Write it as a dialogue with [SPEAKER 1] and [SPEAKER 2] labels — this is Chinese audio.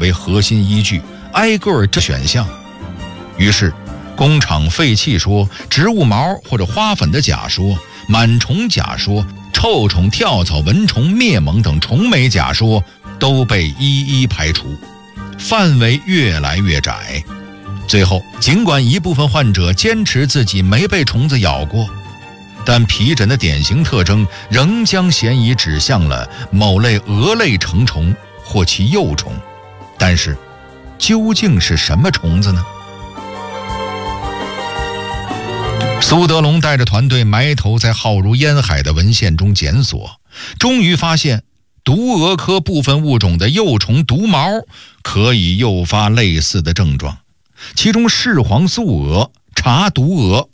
[SPEAKER 1] 为核心依据，挨个这选项。于是工厂废气说、植物毛或者花粉的假说、螨虫假说、臭虫、跳蚤、蚊虫、灭蚊等虫媒假说都被一一排除，范围越来越窄。最后，尽管一部分患者坚持自己没被虫子咬过，但皮疹的典型特征仍将嫌疑指向了某类蛾类成虫或其幼虫。但是，究竟是什么虫子呢？苏德龙带着团队埋头在浩如烟海的文献中检索，终于发现毒蛾科部分物种的幼虫毒毛可以诱发类似的症状，其中视黄素蛾、茶毒蛾